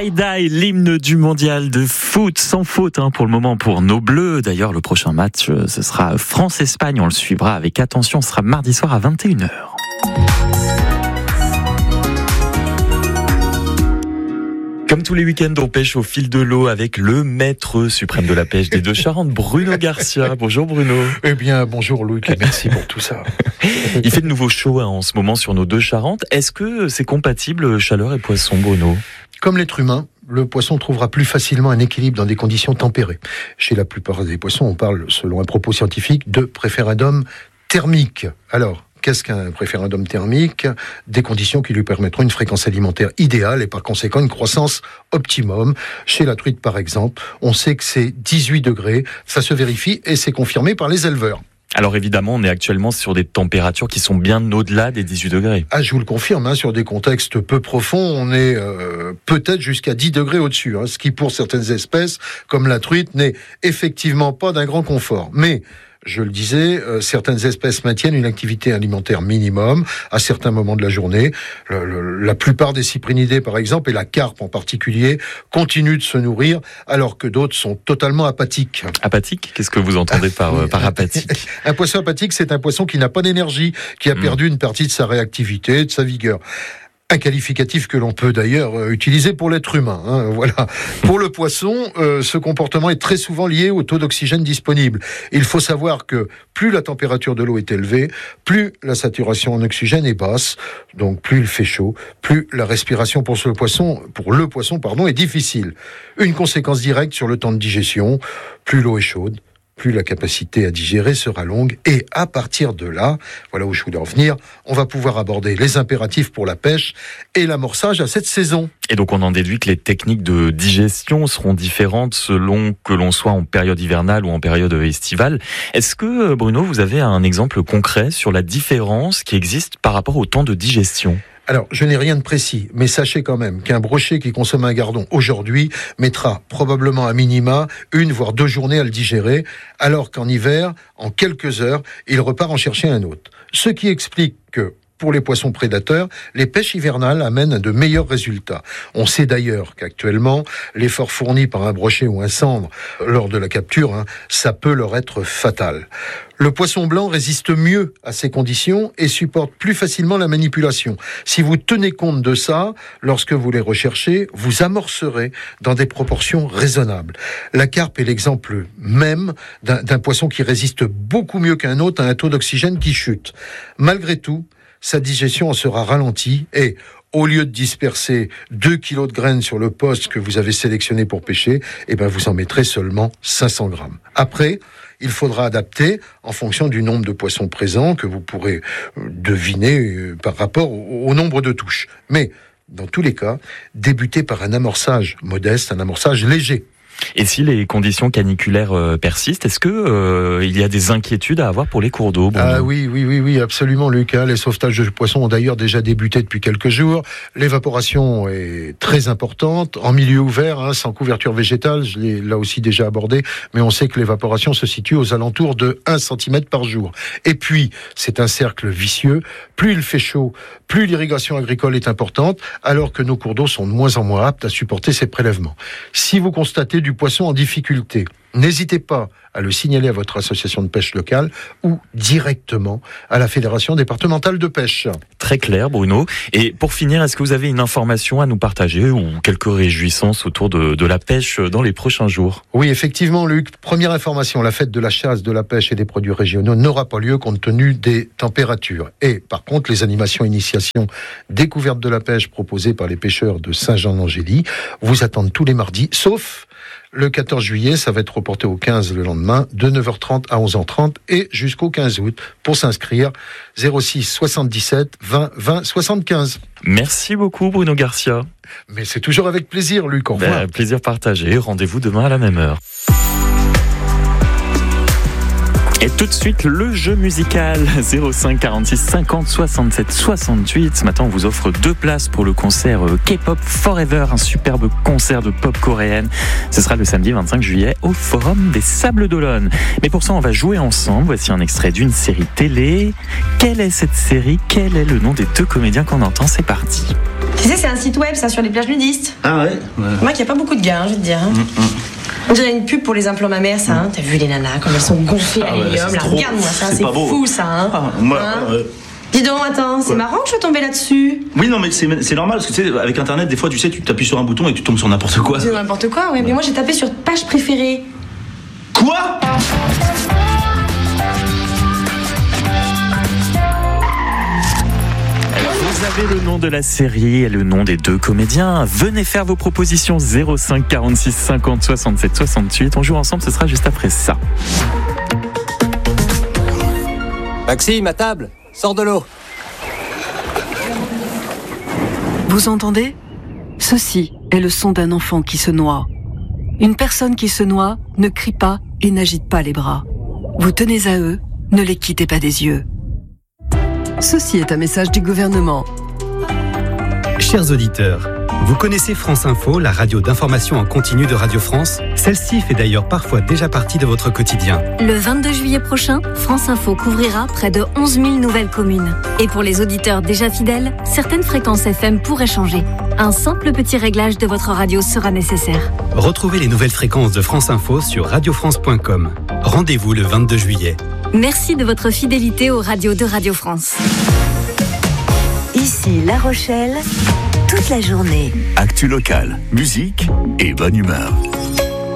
Die, l'hymne du mondial de foot, sans faute pour le moment pour nos Bleus. D'ailleurs, le prochain match, ce sera France-Espagne. On le suivra avec attention, ce sera mardi soir à 21h. Comme tous les week-ends, on pêche au fil de l'eau avec le maître suprême de la pêche des Deux-Charentes, Bruno Garcia. Bonjour Bruno. Eh bien, bonjour Luc, et merci pour tout ça. Il fait de nouveau chaud en ce moment sur nos Deux-Charentes. Est-ce que c'est compatible chaleur et poisson, Bruno ? Comme l'être humain, le poisson trouvera plus facilement un équilibre dans des conditions tempérées. Chez la plupart des poissons, on parle, selon un propos scientifique, de préférendum thermique. Alors, qu'est-ce qu'un préférendum thermique ? Des conditions qui lui permettront une fréquence alimentaire idéale et par conséquent une croissance optimum. Chez la truite, par exemple, on sait que c'est 18 degrés. Ça se vérifie et c'est confirmé par les éleveurs. Alors évidemment, on est actuellement sur des températures qui sont bien au-delà des 18 degrés. Ah, je vous le confirme, sur des contextes peu profonds, on est peut-être jusqu'à 10 degrés au-dessus, ce qui pour certaines espèces, comme la truite, n'est effectivement pas d'un grand confort. Mais je le disais, certaines espèces maintiennent une activité alimentaire minimum à certains moments de la journée. La plupart des cyprinidés, par exemple, et la carpe en particulier, continuent de se nourrir, alors que d'autres sont totalement apathiques. Apathique ? Qu'est-ce que vous entendez par apathique ? Un poisson apathique, c'est un poisson qui n'a pas d'énergie, qui a perdu une partie de sa réactivité, de sa vigueur. Un qualificatif que l'on peut d'ailleurs utiliser pour l'être humain. Voilà. Pour le poisson, ce comportement est très souvent lié au taux d'oxygène disponible. Il faut savoir que plus la température de l'eau est élevée, plus la saturation en oxygène est basse, donc plus il fait chaud, plus la respiration pour le poisson, est difficile. Une conséquence directe sur le temps de digestion, plus l'eau est chaude, plus la capacité à digérer sera longue. Et à partir de là, voilà où je voulais en venir, on va pouvoir aborder les impératifs pour la pêche et l'amorçage à cette saison. Et donc on en déduit que les techniques de digestion seront différentes selon que l'on soit en période hivernale ou en période estivale. Est-ce que, Bruno, vous avez un exemple concret sur la différence qui existe par rapport au temps de digestion ? Alors, je n'ai rien de précis, mais sachez quand même qu'un brochet qui consomme un gardon aujourd'hui mettra probablement à minima 1 voire 2 journées à le digérer, alors qu'en hiver, en quelques heures, il repart en chercher un autre. Ce qui explique que, pour les poissons prédateurs, les pêches hivernales amènent à de meilleurs résultats. On sait d'ailleurs qu'actuellement, l'effort fourni par un brochet ou un sandre lors de la capture, ça peut leur être fatal. Le poisson blanc résiste mieux à ces conditions et supporte plus facilement la manipulation. Si vous tenez compte de ça, lorsque vous les recherchez, vous amorcerez dans des proportions raisonnables. La carpe est l'exemple même d'un poisson qui résiste beaucoup mieux qu'un autre à un taux d'oxygène qui chute. Malgré tout, sa digestion en sera ralentie et, au lieu de disperser 2 kilos de graines sur le poste que vous avez sélectionné pour pêcher, vous en mettrez seulement 500 grammes. Après, il faudra adapter en fonction du nombre de poissons présents que vous pourrez deviner par rapport au nombre de touches. Mais, dans tous les cas, débutez par un amorçage modeste, un amorçage léger. Et si les conditions caniculaires persistent, est-ce que il y a des inquiétudes à avoir pour les cours d'eau, Bruno ? Ah oui, absolument, Lucas. Les sauvetages de poissons ont d'ailleurs déjà débuté depuis quelques jours. L'évaporation est très importante. En milieu ouvert, sans couverture végétale, je l'ai là aussi déjà abordé, mais on sait que l'évaporation se situe aux alentours de 1 cm par jour. Et puis, c'est un cercle vicieux. Plus il fait chaud, plus l'irrigation agricole est importante, alors que nos cours d'eau sont de moins en moins aptes à supporter ces prélèvements. Si vous constatez du poisson en difficulté, n'hésitez pas à le signaler à votre association de pêche locale ou directement à la Fédération départementale de pêche. Très clair, Bruno. Et pour finir, est-ce que vous avez une information à nous partager ou quelques réjouissances autour de la pêche dans les prochains jours ? Oui, effectivement, Luc. Première information, la fête de la chasse, de la pêche et des produits régionaux n'aura pas lieu compte tenu des températures. Et par contre, les animations initiation découverte de la pêche proposées par les pêcheurs de Saint-Jean-d'Angély vous attendent tous les mardis, sauf le 14 juillet, ça va être reporté au 15 le lendemain, de 9h30 à 11h30 et jusqu'au 15 août. Pour s'inscrire, 06 77 20 20 75. Merci beaucoup, Bruno Garcia. Mais c'est toujours avec plaisir, Luc. Au revoir. Plaisir partagé. Rendez-vous demain à la même heure. Et tout de suite, le jeu musical 05 46 50 67 68. Ce matin, on vous offre 2 places pour le concert K-Pop Forever, un superbe concert de pop coréenne. Ce sera le samedi 25 juillet au Forum des Sables d'Olonne. Mais pour ça, on va jouer ensemble. Voici un extrait d'une série télé. Quelle est cette série ? Quel est le nom des 2 comédiens qu'on entend ? C'est parti. Tu sais, c'est un site web, ça, sur les plages nudistes. Ah ouais. Moi, qui a pas beaucoup de gains, je vais te dire. On dirait une pub pour les implants mammaires, ça. T'as vu les nanas, comme elles sont gonflées à l'hélium, là. Regarde-moi ça, c'est fou, ça. Dis donc, attends, c'est marrant que je sois tombée là-dessus. Oui, non, mais c'est normal, parce que tu sais, avec Internet, des fois, tu sais, tu t'appuies sur un bouton et tu tombes sur n'importe quoi. C'est n'importe quoi, oui. Mais moi, j'ai tapé sur page préférée. Quoi ? Vous avez le nom de la série et le nom des deux comédiens. Venez faire vos propositions 05 46 50 67 68. On joue ensemble, ce sera juste après ça. Maxime, à table, sors de l'eau. Vous entendez ? Ceci est le son d'un enfant qui se noie. Une personne qui se noie ne crie pas et n'agite pas les bras. Vous tenez à eux, ne les quittez pas des yeux. Ceci est un message du gouvernement. Chers auditeurs, vous connaissez France Info, la radio d'information en continu de Radio France ? Celle-ci fait d'ailleurs parfois déjà partie de votre quotidien. Le 22 juillet prochain, France Info couvrira près de 11 000 nouvelles communes. Et pour les auditeurs déjà fidèles, certaines fréquences FM pourraient changer. Un simple petit réglage de votre radio sera nécessaire. Retrouvez les nouvelles fréquences de France Info sur radiofrance.com. Rendez-vous le 22 juillet. Merci de votre fidélité aux radios de Radio France. Ici La Rochelle, toute la journée. Actu locale, musique et bonne humeur.